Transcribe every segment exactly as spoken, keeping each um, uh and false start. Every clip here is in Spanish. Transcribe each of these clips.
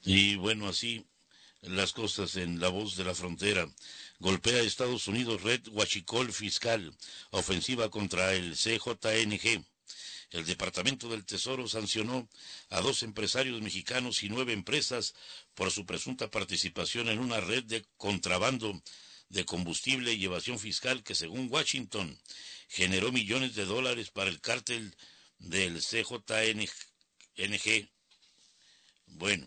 Y bueno, así las cosas en La Voz de la Frontera. Golpea a Estados Unidos red huachicol fiscal, ofensiva contra el C J N G. El Departamento del Tesoro sancionó a dos empresarios mexicanos y nueve empresas por su presunta participación en una red de contrabando de combustible y evasión fiscal que, según Washington, generó millones de dólares para el cártel del C J N G. Bueno,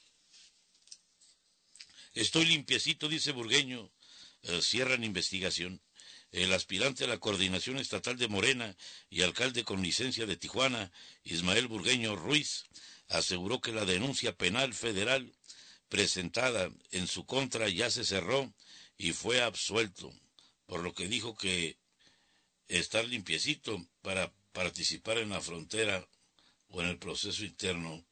estoy limpiecito, dice Burgueño. Eh, cierran investigación. El aspirante a la coordinación estatal de Morena y alcalde con licencia de Tijuana, Ismael Burgueño Ruiz, aseguró que la denuncia penal federal presentada en su contra ya se cerró y fue absuelto, por lo que dijo que estar limpiecito para participar en la frontera o en el proceso interno.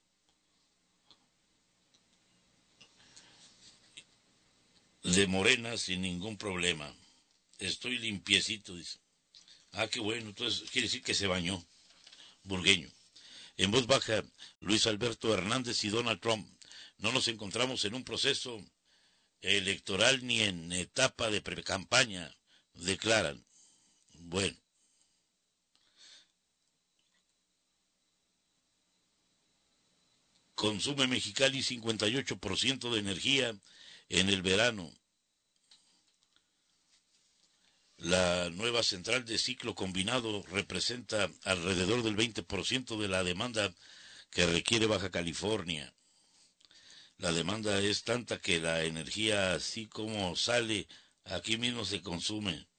De Morena sin ningún problema. Estoy limpiecito, dice. Ah, qué bueno, entonces quiere decir que se bañó. Burgueño. En voz baja, Luis Alberto Hernández y Donald Trump. No nos encontramos en un proceso electoral ni en etapa de pre-campaña, declaran. Bueno. Consume Mexicali cincuenta y ocho por ciento de energía en el verano. La nueva central de ciclo combinado representa alrededor del veinte por ciento de la demanda que requiere Baja California. La demanda es tanta que la energía, así como sale, aquí mismo se consume.